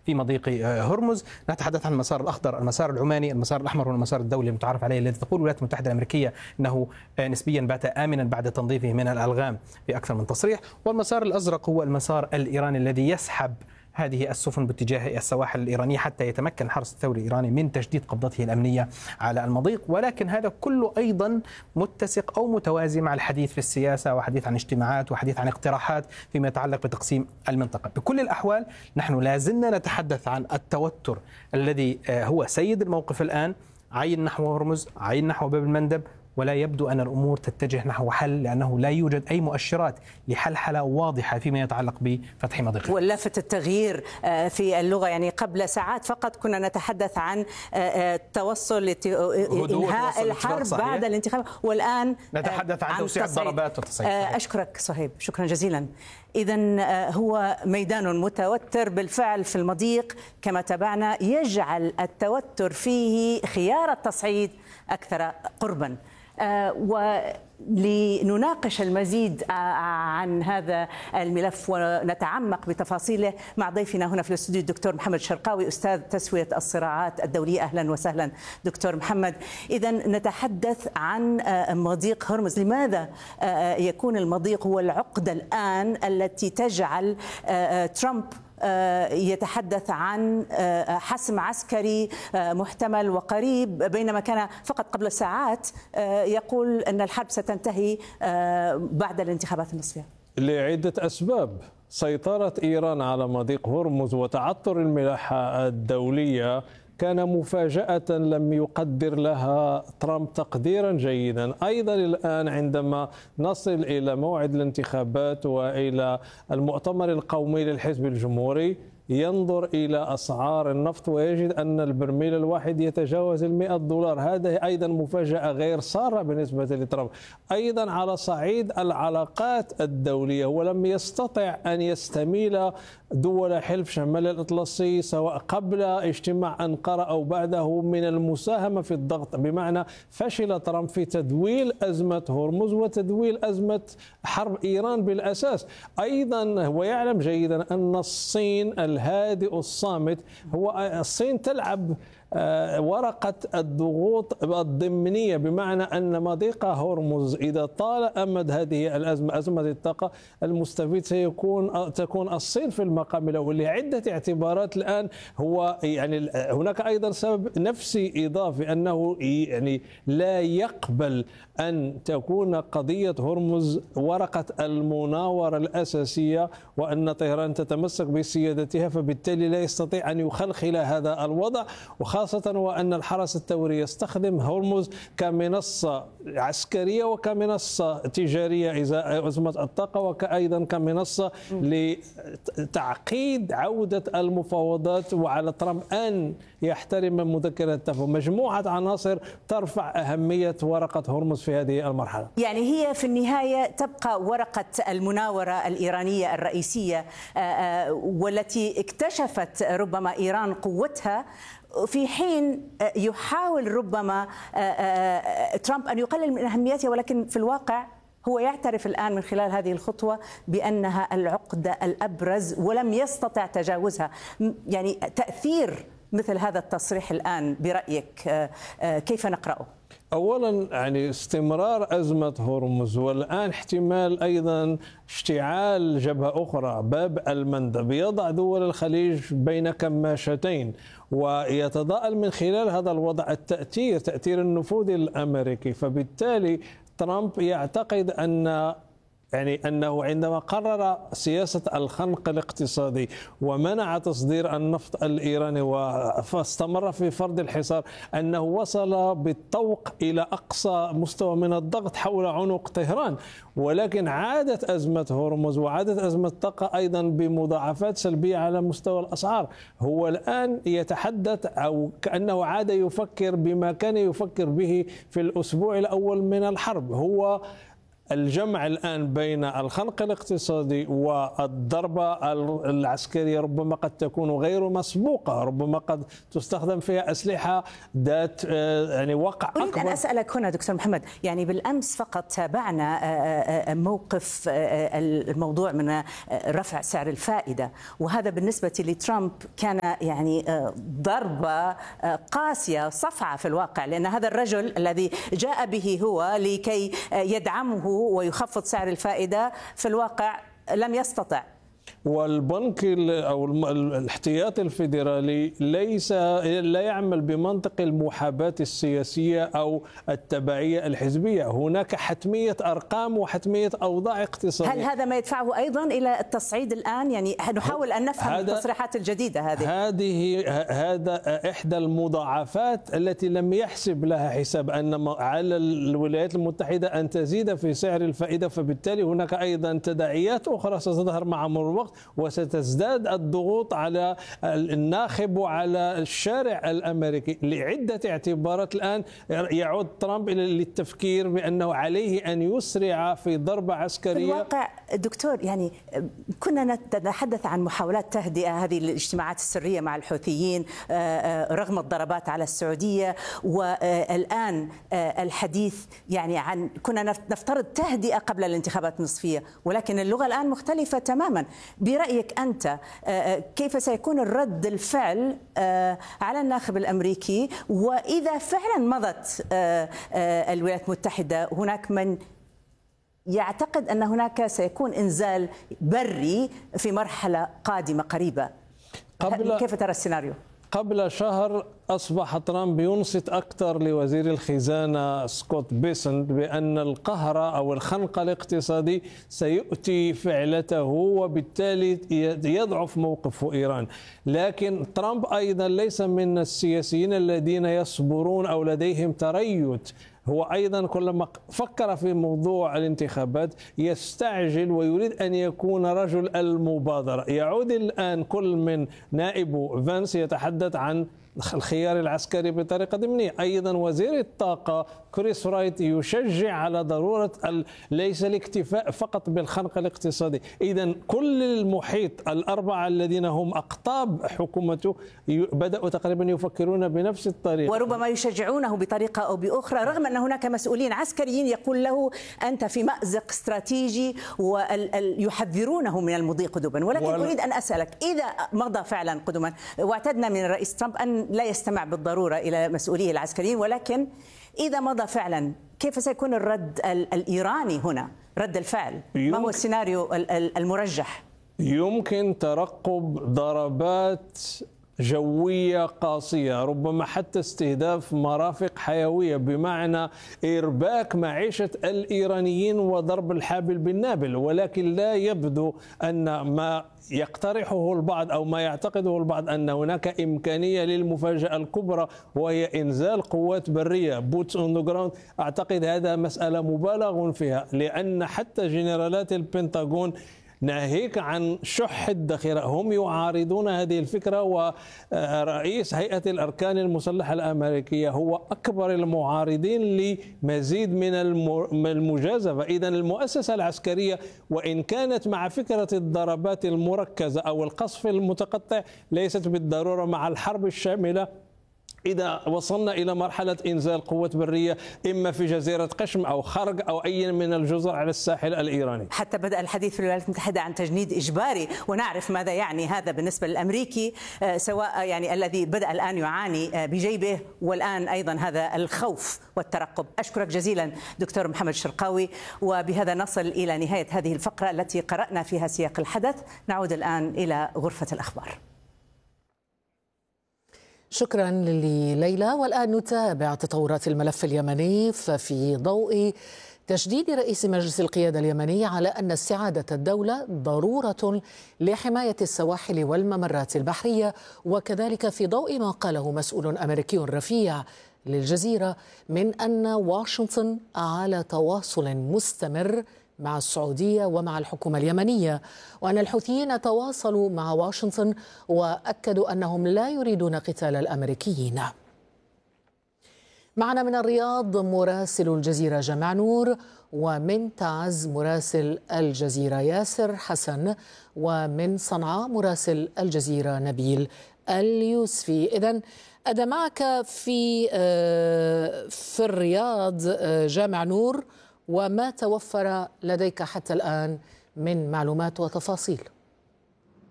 في مضيق هرمز. نتحدث عن المسار الأخضر، المسار العماني، المسار الأحمر والمسار الدولي المتعارف عليه الذي تقول الولايات المتحدة الأمريكية أنه نسبيا بات آمنا بعد تنظيفه من الألغام في أكثر من تصريح. والمسار الأزرق هو المسار الإيراني الذي يسحب هذه السفن باتجاه السواحل الإيرانية حتى يتمكن الحرس الثوري الإيراني من تشديد قبضته الأمنية على المضيق. ولكن هذا كله أيضا متسق أو متوازي مع الحديث في السياسة وحديث عن اجتماعات وحديث عن اقتراحات فيما يتعلق بتقسيم المنطقة. بكل الأحوال نحن لازلنا نتحدث عن التوتر الذي هو سيد الموقف الآن، عين نحو هرمز، عين نحو باب المندب، ولا يبدو أن الأمور تتجه نحو حل، لأنه لا يوجد أي مؤشرات لحلحلة واضحة فيما يتعلق بفتح مضيق. واللافت التغيير في اللغة، يعني قبل ساعات فقط كنا نتحدث عن توصل إنهاء الحرب بعد الانتخابات، والآن نتحدث عن توسيع الضربات والتصعيد. أشكرك صهيب، شكرا جزيلا. إذن هو ميدان متوتر بالفعل في المضيق كما تابعنا، يجعل التوتر فيه خيار التصعيد أكثر قربا. ولنناقش المزيد عن هذا الملف ونتعمق بتفاصيله مع ضيفنا هنا في الاستوديو الدكتور محمد شرقاوي، أستاذ تسوية الصراعات الدولية. أهلا وسهلا دكتور محمد. إذن نتحدث عن مضيق هرمز. لماذا يكون المضيق هو العقدة الآن التي تجعل ترامب يتحدث عن حسم عسكري محتمل وقريب، بينما كان فقط قبل ساعات يقول أن الحرب ستنتهي بعد الانتخابات النصفية؟ لعدة أسباب. سيطرة إيران على مضيق هرمز وتعثر الملاحة الدولية كان مفاجأة لم يقدر لها ترامب تقديرا جيدا. أيضا الآن عندما نصل إلى موعد الانتخابات وإلى المؤتمر القومي للحزب الجمهوري، ينظر إلى أسعار النفط ويجد أن البرميل الواحد يتجاوز $100. هذه أيضا مفاجأة غير سارة بالنسبة لترامب. أيضا على صعيد العلاقات الدولية، ولم يستطع أن يستميل دول حلف شمال الأطلسي سواء قبل اجتماع أنقرة أو بعده من المساهمة في الضغط، بمعنى فشل ترامب في تدويل أزمة هرمز وتدويل أزمة حرب إيران بالأساس. أيضا هو يعلم جيدا أن الصين الهادئ الصامت، هو الصين تلعب ورقة الضغوط الضمنية، بمعنى أن مضيق هرمز إذا طال أمد هذه الأزمة، أزمة الطاقة، المستفيد تكون الصين في المقام الأول لعدة اعتبارات. الآن هو يعني هناك أيضا سبب نفسي إضافي، أنه يعني لا يقبل أن تكون قضية هرمز ورقة المناورة الأساسية وأن طهران تتمسك بسيادتها، فبالتالي لا يستطيع أن يخلخل هذا الوضع، خاصة وأن الحرس الثوري يستخدم هرمز كمنصة عسكرية وكمنصة تجارية إزاء أزمة الطاقة، وأيضا كمنصة لتعقيد عودة المفاوضات، وعلى ترامب أن يحترم مذكرة التفاهم. مجموعة عناصر ترفع أهمية ورقة هرمز في هذه المرحلة. يعني هي في النهاية تبقى ورقة المناورة الإيرانية الرئيسية، والتي اكتشفت ربما إيران قوتها، في حين يحاول ربما ترامب أن يقلل من أهميتها، ولكن في الواقع هو يعترف الآن من خلال هذه الخطوة بأنها العقدة الأبرز ولم يستطع تجاوزها. يعني تأثير مثل هذا التصريح الآن برأيك كيف نقرأه؟ أولا يعني استمرار أزمة هرمز، والآن احتمال أيضا اشتعال جبهة أخرى باب المندب، يضع دول الخليج بين كماشتين، ويتضاءل من خلال هذا الوضع تأثير النفوذ الأمريكي. فبالتالي ترامب يعتقد أنه عندما قرر سياسة الخنق الاقتصادي ومنع تصدير النفط الإيراني واستمر في فرض الحصار، أنه وصل بالطوق إلى أقصى مستوى من الضغط حول عنق طهران. ولكن عادت أزمة هرمز وعادت أزمة الطاقة أيضا بمضاعفات سلبية على مستوى الأسعار. هو الآن يتحدث أو كأنه عاد يفكر بما كان يفكر به في الأسبوع الأول من الحرب. هو الجمع الآن بين الخنق الاقتصادي والضربة العسكرية ربما قد تكون غير مسبوقة، ربما قد تستخدم فيها أسلحة ذات يعني وقع أكبر. أريد أن أسألك هنا دكتور محمد، يعني بالأمس فقط تابعنا موقف الموضوع من رفع سعر الفائدة، وهذا بالنسبة لترامب كان يعني ضربة قاسية صفعة في الواقع، لأن هذا الرجل الذي جاء به هو لكي يدعمه ويخفض سعر الفائدة في الواقع لم يستطع. والبنك أو الاحتياطي الفيدرالي لا يعمل بمنطق المحاباة السياسية أو التبعية الحزبية، هناك حتمية أرقام وحتمية أوضاع اقتصادية. هل هذا ما يدفعه أيضا إلى التصعيد الآن؟ يعني نحاول أن نفهم التصريحات الجديدة هذا إحدى المضاعفات التي لم يحسب لها حساب، أن على الولايات المتحدة أن تزيد في سعر الفائدة، فبالتالي هناك أيضا تداعيات أخرى ستظهر مع مرور الوقت، وستزداد الضغوط على الناخب وعلى الشارع الأمريكي لعدة اعتبارات. الآن يعود ترامب للتفكير بأنه عليه أن يسرع في ضربة عسكرية. في الواقع دكتور، يعني كنا نتحدث عن محاولات تهدئة هذه الاجتماعات السرية مع الحوثيين رغم الضربات على السعودية، والآن الحديث يعني عن كنا نفترض تهدئة قبل الانتخابات النصفية، ولكن اللغة الآن مختلفة تماما. برأيك أنت كيف سيكون الرد الفعل على الناخب الأمريكي، وإذا فعلا مضت الولايات المتحدة هناك من يعتقد أن هناك سيكون إنزال بري في مرحلة قادمة قريبة؟ كيف ترى السيناريو؟ قبل شهر أصبح ترامب ينصت أكثر لوزير الخزانة سكوت بيسنت بأن القهر أو الخنق الاقتصادي سيؤتي فعلته، وبالتالي يضعف موقف إيران. لكن ترامب أيضا ليس من السياسيين الذين يصبرون أو لديهم تريث، هو أيضا كلما فكر في موضوع الانتخابات يستعجل ويريد أن يكون رجل المبادرة. يعود الآن كل من نائبه فانس يتحدث عن الخيار العسكري بطريقة ضمنية، أيضا وزير الطاقة كريس رايت يشجع على ضرورة ليس الاكتفاء فقط بالخنق الاقتصادي. إذا كل المحيط الأربعة الذين هم أقطاب حكومته بدأوا تقريبا يفكرون بنفس الطريقة، وربما يشجعونه بطريقة أو بأخرى، رغم أن هناك مسؤولين عسكريين يقول له أنت في مأزق استراتيجي ويحذرونه من المضي قدما. ولكن أريد أن أسألك، إذا مضى فعلا قدما، واعتدنا من الرئيس ترامب أن لا يستمع بالضرورة إلى مسؤوليه العسكريين، ولكن إذا مضى فعلا كيف سيكون الرد الإيراني هنا، رد الفعل؟ ما هو السيناريو المرجح؟ يمكن ترقب ضربات جوية قاسية، ربما حتى استهداف مرافق حيوية، بمعنى إرباك معيشة الإيرانيين وضرب الحابل بالنابل. ولكن لا يبدو أن ما يقترحه البعض أو ما يعتقده البعض أن هناك إمكانية للمفاجأة الكبرى، وهي إنزال قوات برية بوتس أون ذا جراوند. أعتقد هذا مسألة مبالغ فيها، لأن حتى جنرالات البنتاغون ناهيك عن شح الذخيرة هم يعارضون هذه الفكرة، ورئيس هيئة الأركان المسلحة الأمريكية هو أكبر المعارضين لمزيد من المجازفة. إذا المؤسسة العسكرية وإن كانت مع فكرة الضربات المركزة أو القصف المتقطع ليست بالضرورة مع الحرب الشاملة. إذا وصلنا إلى مرحلة إنزال قوات برية إما في جزيرة قشم أو خرق أو أي من الجزر على الساحل الإيراني. حتى بدأ الحديث في الولايات المتحدة عن تجنيد إجباري، ونعرف ماذا يعني هذا بالنسبة للأمريكي، سواء يعني الذي بدأ الآن يعاني بجيبه، والآن أيضا هذا الخوف والترقب. أشكرك جزيلا دكتور محمد شرقاوي، وبهذا نصل إلى نهاية هذه الفقرة التي قرأنا فيها سياق الحدث. نعود الآن إلى غرفة الأخبار. شكرا لليلى. والآن نتابع تطورات الملف اليمني، ففي ضوء تشديد رئيس مجلس القيادة اليمني على أن استعادة الدولة ضرورة لحماية السواحل والممرات البحرية، وكذلك في ضوء ما قاله مسؤول أمريكي رفيع للجزيرة من أن واشنطن على تواصل مستمر مع السعودية ومع الحكومة اليمنية، وأن الحوثيين تواصلوا مع واشنطن وأكدوا أنهم لا يريدون قتال الأمريكيين. معنا من الرياض مراسل الجزيرة جمع نور، ومن تعز مراسل الجزيرة ياسر حسن، ومن صنعاء مراسل الجزيرة نبيل اليوسفي. إذن أنا معك في الرياض جامع نور، وما توفر لديك حتى الآن من معلومات وتفاصيل؟